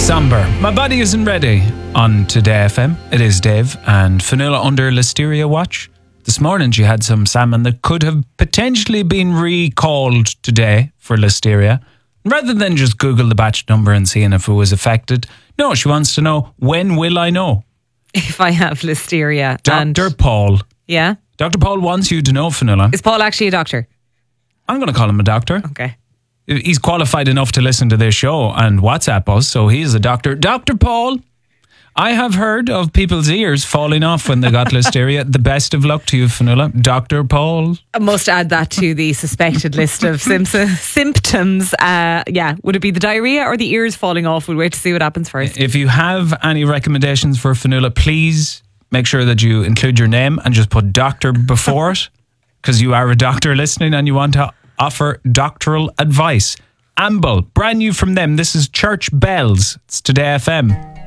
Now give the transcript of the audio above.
Somber. My body isn't ready on Today FM. It is Dave and Fionnuala under Listeria watch. This morning she had some salmon that could have potentially been recalled today for Listeria. Rather than just Google the batch number and seeing if it was affected, no, she wants to know, when will I know? If I have Listeria. Dr. Paul. Yeah? Dr. Paul wants you to know, Fionnuala. Is Paul actually a doctor? I'm going to call him a doctor. Okay. He's qualified enough to listen to this show and WhatsApp us, so he's a doctor. Dr. Paul, I have heard of people's ears falling off when they got Listeria. The best of luck to you, Fionnuala. Dr. Paul. I must add that to the suspected list of symptoms. Would it be the diarrhea or the ears falling off? We'll wait to see what happens first. If you have any recommendations for Fionnuala, please make sure that you include your name and just put doctor before it, because you are a doctor listening and you want to offer doctoral advice. Amble, brand new from them. This is Church Bells. It's Today FM.